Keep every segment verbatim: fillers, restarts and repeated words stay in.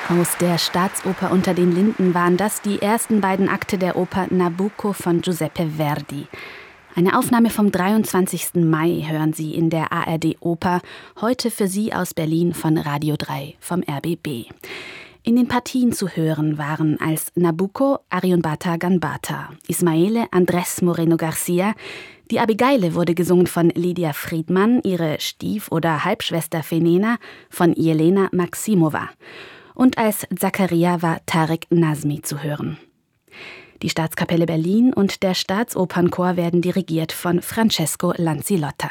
Aus der Staatsoper Unter den Linden waren das die ersten beiden Akte der Oper Nabucco von Giuseppe Verdi. Eine Aufnahme vom dreiundzwanzigsten Mai hören Sie in der A R D-Oper, heute für Sie aus Berlin von Radio drei vom R B B. In den Partien zu hören waren als Nabucco Ariombata Gambata, Ismaele Andrés Moreno García, die Abigail wurde gesungen von Lydia Friedman, ihre Stief- oder Halbschwester Fenena von Jelena Maximova. Und als Zaccaria war Tarek Nazmi zu hören. Die Staatskapelle Berlin und der Staatsopernchor werden dirigiert von Francesco Lanzillotta.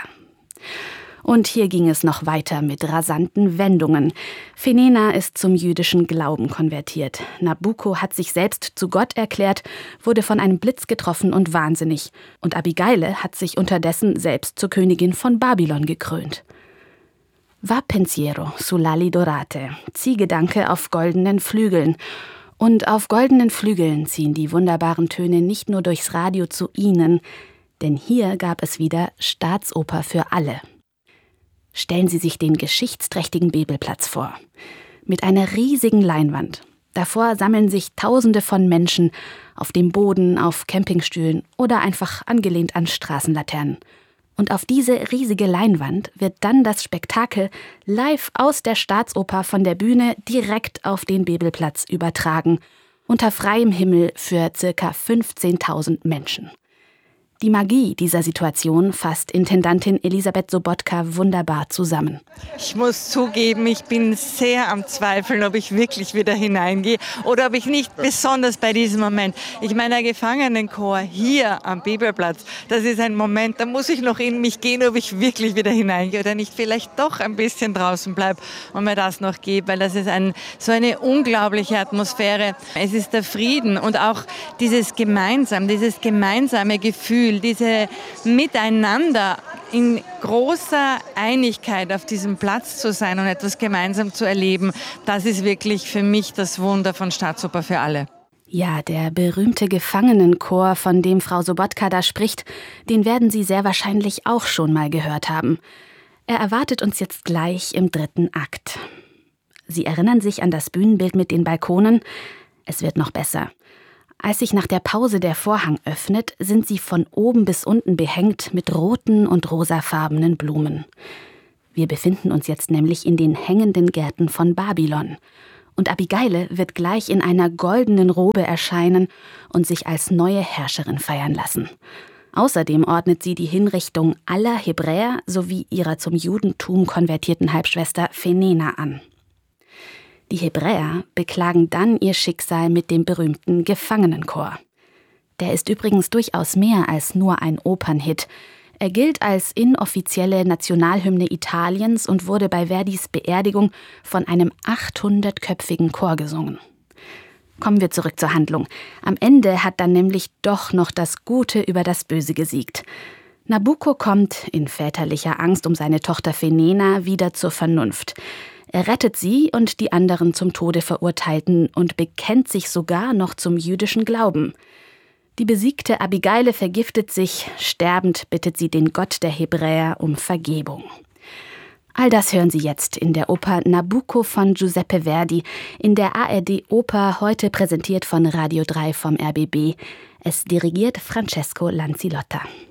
Und hier ging es noch weiter mit rasanten Wendungen. Fenena ist zum jüdischen Glauben konvertiert. Nabucco hat sich selbst zu Gott erklärt, wurde von einem Blitz getroffen und wahnsinnig. Und Abigail hat sich unterdessen selbst zur Königin von Babylon gekrönt. Va pensiero sull'ali dorate, Ziehgedanke auf goldenen Flügeln. Und auf goldenen Flügeln ziehen die wunderbaren Töne nicht nur durchs Radio zu Ihnen, denn hier gab es wieder Staatsoper für alle. Stellen Sie sich den geschichtsträchtigen Bebelplatz vor. Mit einer riesigen Leinwand. Davor sammeln sich Tausende von Menschen auf dem Boden, auf Campingstühlen oder einfach angelehnt an Straßenlaternen. Und auf diese riesige Leinwand wird dann das Spektakel live aus der Staatsoper von der Bühne direkt auf den Bebelplatz übertragen, unter freiem Himmel für ca. fünfzehntausend Menschen. Die Magie dieser Situation fasst Intendantin Elisabeth Sobotka wunderbar zusammen. Ich muss zugeben, ich bin sehr am Zweifeln, ob ich wirklich wieder hineingehe oder ob ich nicht besonders bei diesem Moment. Ich meine, der Gefangenenchor hier am Bebelplatz, das ist ein Moment, da muss ich noch in mich gehen, ob ich wirklich wieder hineingehe oder nicht vielleicht doch ein bisschen draußen bleibe und mir das noch gebe, weil das ist ein, so eine unglaubliche Atmosphäre. Es ist der Frieden und auch dieses Gemeinsam, dieses gemeinsame Gefühl, diese Miteinander in großer Einigkeit auf diesem Platz zu sein und etwas gemeinsam zu erleben, das ist wirklich für mich das Wunder von Staatsoper für alle. Ja, der berühmte Gefangenenchor, von dem Frau Sobotka da spricht, den werden Sie sehr wahrscheinlich auch schon mal gehört haben. Er erwartet uns jetzt gleich im dritten Akt. Sie erinnern sich an das Bühnenbild mit den Balkonen? Es wird noch besser. Als sich nach der Pause der Vorhang öffnet, sind sie von oben bis unten behängt mit roten und rosafarbenen Blumen. Wir befinden uns jetzt nämlich in den hängenden Gärten von Babylon. Und Abigail wird gleich in einer goldenen Robe erscheinen und sich als neue Herrscherin feiern lassen. Außerdem ordnet sie die Hinrichtung aller Hebräer sowie ihrer zum Judentum konvertierten Halbschwester Fenena an. Die Hebräer beklagen dann ihr Schicksal mit dem berühmten Gefangenenchor. Der ist übrigens durchaus mehr als nur ein Opernhit. Er gilt als inoffizielle Nationalhymne Italiens und wurde bei Verdis Beerdigung von einem achthundertköpfigen Chor gesungen. Kommen wir zurück zur Handlung. Am Ende hat dann nämlich doch noch das Gute über das Böse gesiegt. Nabucco kommt, in väterlicher Angst um seine Tochter Fenena, wieder zur Vernunft. Er rettet sie und die anderen zum Tode Verurteilten und bekennt sich sogar noch zum jüdischen Glauben. Die besiegte Abigail vergiftet sich, sterbend bittet sie den Gott der Hebräer um Vergebung. All das hören Sie jetzt in der Oper Nabucco von Giuseppe Verdi, in der A R D-Oper, heute präsentiert von Radio drei vom R B B. Es dirigiert Francesco Lanzillotta.